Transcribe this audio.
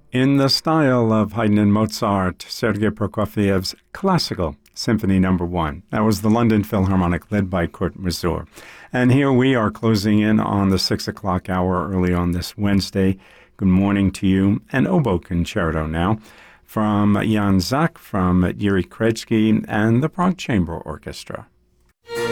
In the style of Haydn and Mozart, Sergei Prokofiev's Classical Symphony No. 1. That was the London Philharmonic, led by Kurt Masur. And here we are closing in on the 6 o'clock hour early on this Wednesday. Good morning to you. An oboe concerto now from Jan Zak, from Yuri Krejci, and the Prague Chamber Orchestra.